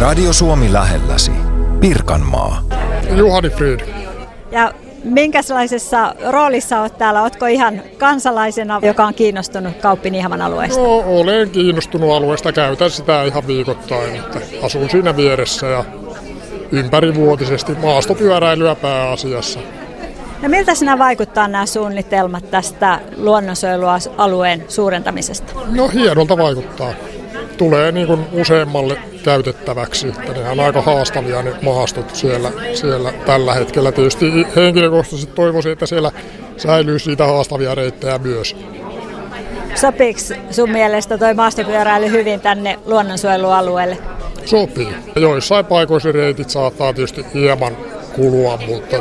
Radio Suomi lähelläsi. Pirkanmaa. Juhani Fried. Ja minkälaisessa roolissa olet täällä? Oletko ihan kansalaisena, joka on kiinnostunut Kauppiniihaman alueesta? No, olen kiinnostunut alueesta. Käytän sitä ihan viikoittain. Että asun siinä vieressä ja ympärivuotisesti maastopyöräilyä pääasiassa. No miltä sinä vaikuttaa nämä suunnitelmat tästä luonnonsuojelualueen suurentamisesta? No hienolta vaikuttaa. Tulee niin kuin useammalle käytettäväksi. Ne on aika haastavia ne maastot siellä tällä hetkellä. Tietysti henkilökohtaisesti toivoisin, että siellä säilyisi niitä haastavia reittejä myös. Sopiiko sun mielestä toi maastopyöräily hyvin tänne luonnonsuojelualueelle? Sopii. Joissain paikoissa reitit saattaa tietysti hieman kulua, mutta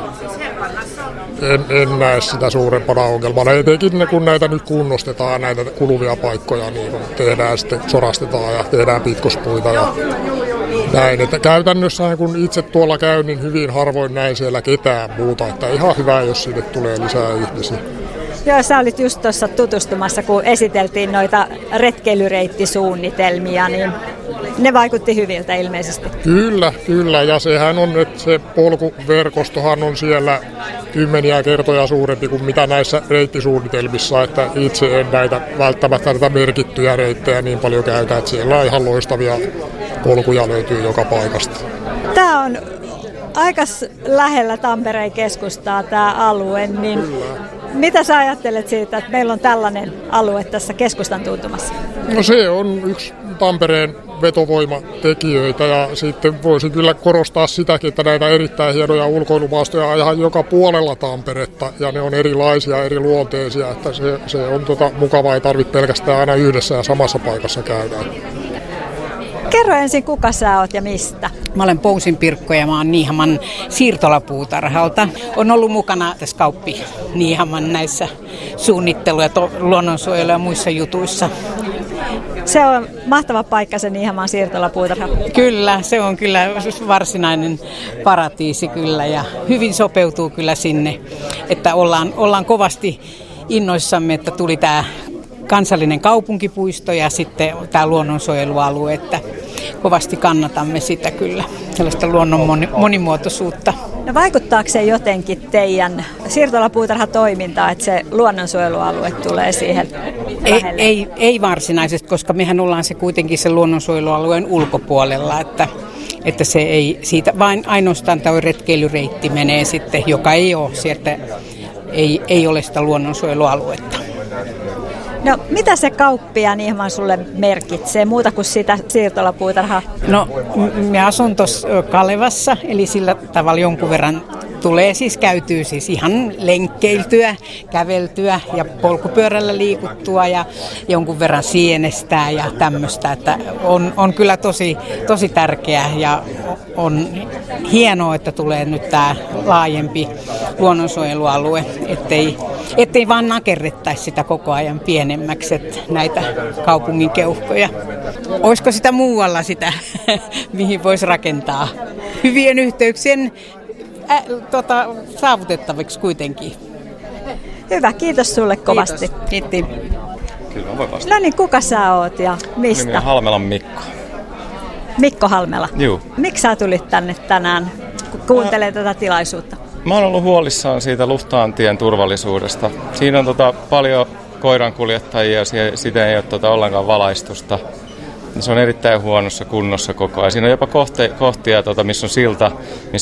en näe sitä suurempana ongelmana. Etenkin kun näitä nyt kunnostetaan, näitä kuluvia paikkoja, niin tehdään sitten, sorastetaan ja tehdään pitkospuita ja näin. Että käytännössä kun itse tuolla käyn, niin hyvin harvoin näin siellä ketään muuta. Että ihan hyvä, jos sinne tulee lisää ihmisiä. Joo, sä olit just tuossa tutustumassa, kun esiteltiin noita retkeilyreittisuunnitelmia, niin ne vaikutti hyviltä ilmeisesti. Kyllä. Ja sehän on, että se polkuverkostohan on siellä kymmeniä kertoja suurempi kuin mitä näissä reittisuunnitelmissa, että itse en välttämättä näitä merkittyjä reittejä niin paljon käytä, että siellä on ihan loistavia polkuja löytyy joka paikasta. Tämä on aika lähellä Tampereen keskustaa tämä alue, niin mitä sä ajattelet siitä, että meillä on tällainen alue tässä keskustan tuntumassa? No se on yksi Tampereen vetovoimatekijöitä ja sitten voisin kyllä korostaa sitäkin, että näitä erittäin hienoja ulkoilumaastoja on ihan joka puolella Tamperetta ja ne on erilaisia, eri luonteisia, että se on mukavaa, ei tarvitse pelkästään aina yhdessä ja samassa paikassa käydä. Kerro ensin, kuka sä oot ja mistä? Mä olen Pousin Pirkko ja mä oon Niihaman siirtolapuutarhalta. On ollut mukana tässä Kauppi-Niihaman näissä suunnittelu- ja luonnonsuojelu- ja muissa jutuissa. Se on mahtava paikka se Niihaman siirtolapuutarha. Kyllä, se on kyllä varsinainen paratiisi kyllä ja hyvin sopeutuu kyllä sinne, että ollaan kovasti innoissamme, että tuli tämä kansallinen kaupunkipuisto ja sitten tämä luonnonsuojelualue, että kovasti kannatamme sitä kyllä, sellaista luonnon monimuotoisuutta. No vaikuttaako se jotenkin teidän siirtolapuutarhatoimintaan, että se luonnonsuojelualue tulee siihen lähelle? Ei varsinaisesti, koska mehän ollaan se kuitenkin se luonnonsuojelualueen ulkopuolella, että se ei siitä vain ainoastaan tämä retkeilyreitti menee sitten, joka ei ole sieltä, ei ole sitä luonnonsuojelualuetta. No mitä se Kauppi-Niihaman sulle merkitsee, muuta kuin sitä siirtolapuutarhaa? No me asun tuossa Kalevassa, eli sillä tavalla jonkun verran tulee siis käytyy siis ihan lenkkeiltyä, käveltyä ja polkupyörällä liikuttua ja jonkun verran sienestää ja tämmöistä, että on kyllä tosi tärkeää ja on hienoa, että tulee nyt tämä laajempi luonnonsuojelualue, ettei vaan nakerrettaisi sitä koko ajan pienemmäksi, että näitä kaupungin keuhkoja. Olisiko sitä muualla sitä, mihin voisi rakentaa hyvien yhteyksien saavutettaviksi kuitenkin. Hyvä, kiitos sulle kovasti. Kiitos. Kyllä voi vastata. No niin, kuka sä oot ja mistä? Nimi on Halmelan Mikko. Mikko Halmela. Juu. Miksi sä tulit tänne tänään kuuntelemaan tätä tilaisuutta? Mä oon ollut huolissaan siitä Luhtaantien turvallisuudesta. Siinä on paljon koirankuljettajia ja siitä ei ole ollenkaan valaistusta. Se on erittäin huonossa kunnossa koko ajan. Siinä on jopa kohtia, missä on silta, missä